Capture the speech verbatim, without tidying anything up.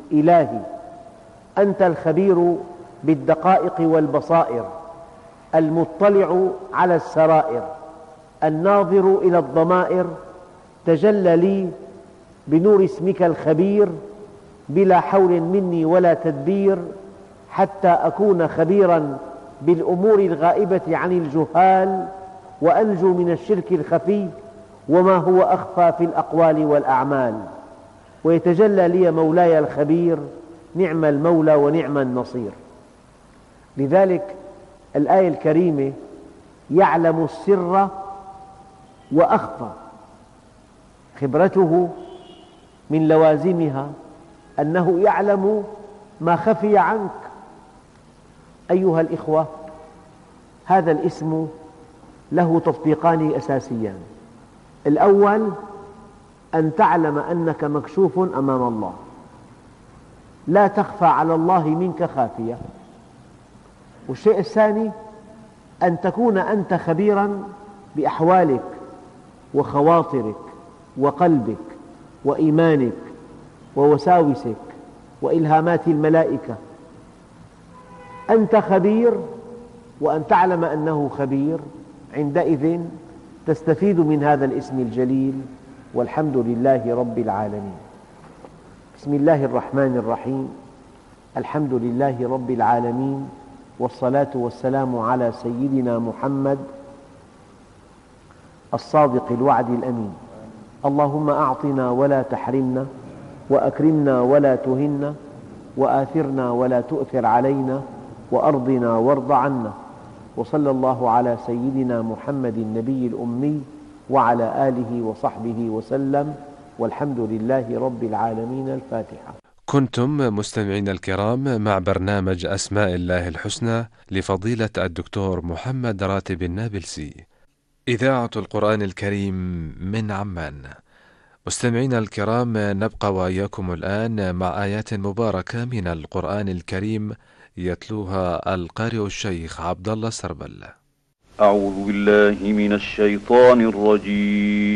إلهي، أنت الخبير بالدقائق والبصائر، المطلع على السرائر، الناظر إلى الضمائر، تجلى لي بنور اسمك الخبير بلا حول مني ولا تدبير، حتى أكون خبيراً بالأمور الغائبة عن الجهال، وأنجو من الشرك الخفي وما هو أخفى في الأقوال والأعمال. ويتجلى لي مولاي الخبير، نعم المولى ونعم النصير. لذلك الآية الكريمة يعلم السر وأخفى، خبرته من لوازمها أنه يعلم ما خفي عنك. أيها الإخوة، هذا الاسم له تطبيقان أساسيان. الأول أن تعلم أنك مكشوف أمام الله، لا تخفى على الله منك خافية. والشيء الثاني أن تكون أنت خبيراً بأحوالك وخواطرك وقلبك وإيمانك ووساوسك وإلهامات الملائكة. أنت خبير، وأن تعلم أنه خبير، عندئذ تستفيد من هذا الاسم الجليل، والحمد لله رب العالمين. بسم الله الرحمن الرحيم، الحمد لله رب العالمين، والصلاة والسلام على سيدنا محمد الصادق الوعد الأمين. اللهم أعطنا ولا تحرمنا، وأكرمنا ولا تهنا، وآثرنا ولا تؤثر علينا، وأرضنا وارض عنا. وصلى الله على سيدنا محمد النبي الأمي وعلى آله وصحبه وسلم، والحمد لله رب العالمين. الفاتحة. كنتم مستمعين الكرام مع برنامج أسماء الله الحسنى لفضيلة الدكتور محمد راتب النابلسي، إذاعة القرآن الكريم من عمان. مستمعينا الكرام، نبقى وإياكم الآن مع آيات مباركة من القرآن الكريم يتلوها القارئ الشيخ عبد الله السربل. أعوذ بالله من الشيطان الرجيم.